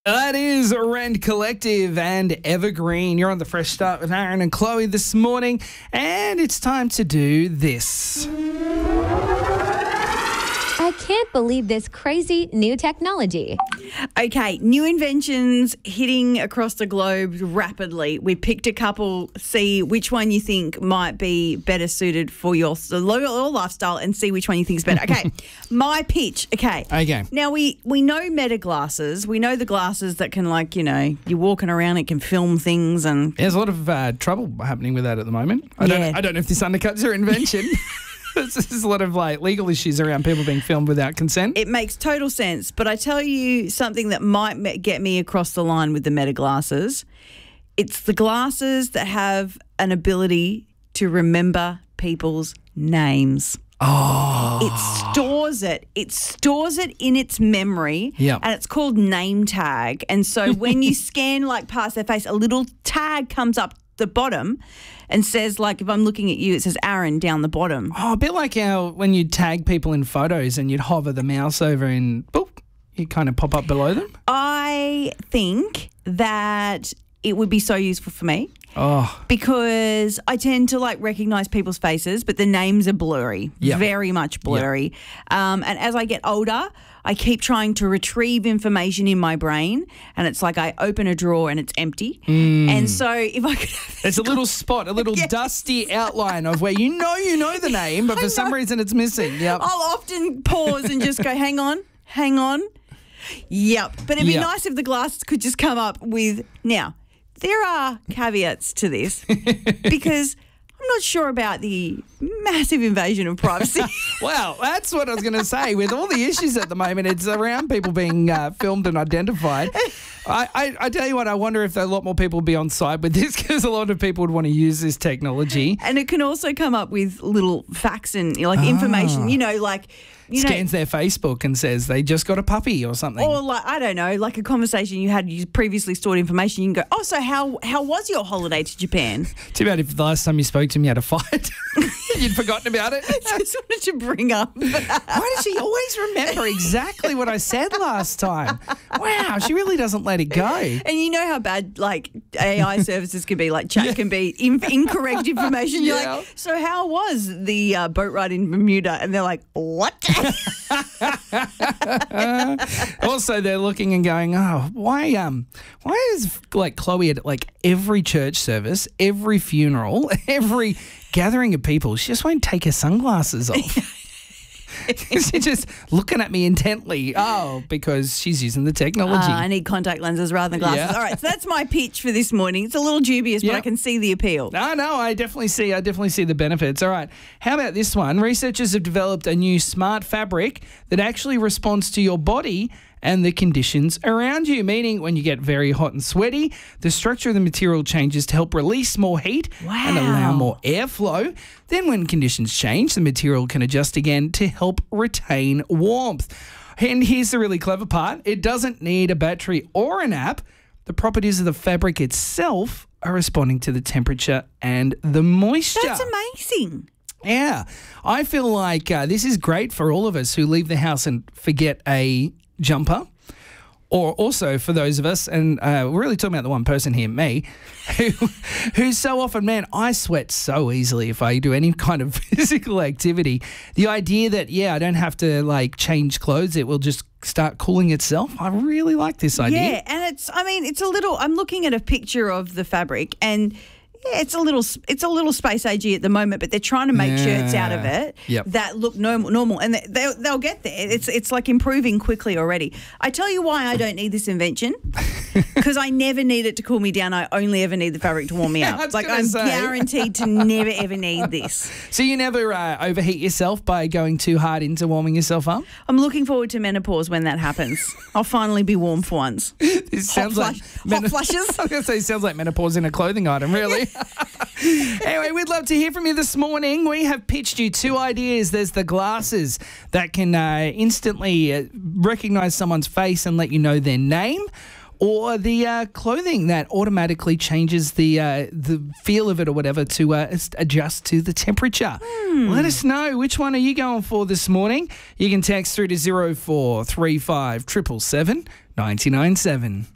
That is Rend Collective and Evergreen. You're on the Fresh Start with Aaron and Chloe this morning, and it's time to do this. I can't believe this crazy new technology. Okay, new inventions hitting across the globe rapidly. We picked a couple, see which one you think might be better suited for your lifestyle and see which one you think is better. Okay, my pitch. Okay. Now, we know Meta glasses. We know the glasses that can, you're walking around, it can film things. And There's a lot of trouble happening with that at the moment. I don't know if this undercuts your invention. There's a lot of legal issues around people being filmed without consent. It makes total sense, but I tell you something that might get me across the line with the Meta glasses. It's the glasses that have an ability to remember people's names. Oh. It stores it. It stores it in its memory. Yep. And it's called name tag. And so when you scan past their face, a little tag comes up the bottom and says, if I'm looking at you, it says Aaron down the bottom. Oh, a bit like how when you tag people in photos and you'd hover the mouse over and boop, you kind of pop up below them. I think that it would be so useful for me. Oh. Because I tend to recognise people's faces, but the names are blurry, very much blurry. Yep. And as I get older, I keep trying to retrieve information in my brain, and it's like I open a drawer and it's empty. And so if I could have there's a little spot, a little dusty outline of where you know the name, but for some reason it's missing. Yep. I'll often pause and just go, hang on. Yep. But it'd be nice if the glasses could just come up with, now, there are caveats to this because I'm not sure about the massive invasion of privacy. Well, that's what I was going to say. With all the issues at the moment, it's around people being filmed and identified. I tell you what, I wonder if a lot more people would be on side with this because a lot of people would want to use this technology. And it can also come up with little facts and information, scans their Facebook and says they just got a puppy or something. Or I don't know, a conversation you previously stored information. You can go, so how was your holiday to Japan? Too bad if the last time you spoke to him you had a fight. You'd forgotten about it. I just wanted to bring up. Why does she always remember exactly what I said last time? Wow, she really doesn't let it go. And you know how bad AI services can be, chat can be incorrect information. You're like, so how was the boat ride in Bermuda? And they're like, what? Also, they're looking and going, why is Chloe at every church service, every funeral, every gathering of people, she just won't take her sunglasses off. She's just looking at me intently. Oh, because she's using the technology. I need contact lenses rather than glasses. Yeah. All right, so that's my pitch for this morning. It's a little dubious, but I can see the appeal. No, I definitely see the benefits. All right, how about this one? Researchers have developed a new smart fabric that actually responds to your body and the conditions around you, meaning when you get very hot and sweaty, the structure of the material changes to help release more heat and allow more airflow. Then when conditions change, the material can adjust again to help retain warmth. And here's the really clever part. It doesn't need a battery or an app. The properties of the fabric itself are responding to the temperature and the moisture. That's amazing. Yeah. I feel like this is great for all of us who leave the house and forget a jumper, or also for those of us, and we're really talking about the one person here, me, who's so often, man, I sweat so easily if I do any kind of physical activity. The idea that, I don't have to change clothes, it will just start cooling itself. I really like this idea. Yeah, and it's a little, I'm looking at a picture of the fabric and it's a little space agey at the moment, but they're trying to make shirts out of it that look normal, and they'll get there. It's improving quickly already. I tell you why I don't need this invention, because I never need it to cool me down. I only ever need the fabric to warm me up. I'm guaranteed to never ever need this. So you never overheat yourself by going too hard into warming yourself up? I'm looking forward to menopause when that happens. I'll finally be warm for once. This sounds hot flushes. I was going to say, it sounds like menopause in a clothing item, really. Anyway, we'd love to hear from you this morning. We have pitched you two ideas. There's the glasses that can instantly recognize someone's face and let you know their name, or the clothing that automatically changes the feel of it or whatever to adjust to the temperature. Let us know, which one are you going for this morning? You can text through to 0435 777 997.